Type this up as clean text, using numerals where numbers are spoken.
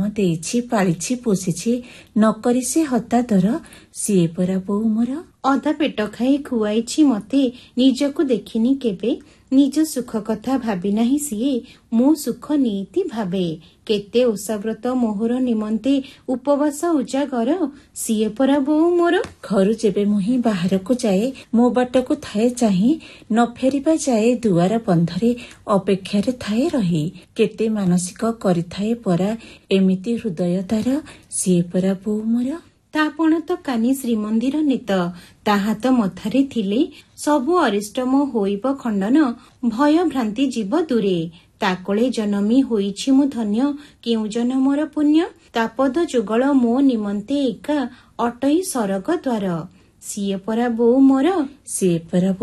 ଜନ୍ମ ଦେଇଛି, ପାଳିଛି, ପୋଷିଛି, ନକରି ସେ ହତାଦର, ସିଏ ପରା ବୋଉ ମୋର। ଅଧା ପେଟ ଖାଇ ଖୁଆଇଛି ମତେ, ନିଜକୁ ଦେଖିନି କେବେ, ନିଜ ସୁଖ କଥା ଭାବି ନାହିଁ ସିଏ, ମୋ ସୁଖ ନିଇତି ଭାବେ। କେତେ ଓଷାବ୍ରତ ମୋହର ନିମନ୍ତେ ଉପବାସ ଉଜାଗର, ସିଏ ପରା ବୋଉ ମୋର। ଘରୁ ଯେବେ ମୁହିଁ ବାହାରକୁ ଯାଏ, ମୋ ବାଟକୁ ଥାଏ ଚାହିଁ, ନ ଫେରିବା ଯାଏ ଦୁଆର ବନ୍ଧରେ ଅପେକ୍ଷାରେ ଥାଏ ରହି। କେତେ ମାନସିକ କରିଥାଏ ପରା ଏମିତି ହୃଦୟ ତାର, ସିଏ ପରା ବୋଉ ମୋର। ତା ପଣ ତ କାନି ଶ୍ରୀମନ୍ଦିର ନେତ, ତା ହାତ ମଥାରେ ଥିଲେ ସବୁ ଅରିଷ୍ଟମ ହୋଇବ ଖଣ୍ଡନ, ଭୟ ଭ୍ରାନ୍ତି ଯିବ ଦୂରେ। ତା କୋଳେ ଜନମି ହୋଇଛି ମୁଁ ଧନ୍ୟ, କେଉଁ ଜନମର ପୁଣ୍ୟ, ତା ପଦ ଯୁଗଳ ମୋ ନିମନ୍ତେ ଏକା ଅଟଇ ସରଗ ଦ୍ୱାର, ସିଏ ପରା ବୋଉ ମୋର। ସିଏ ପରା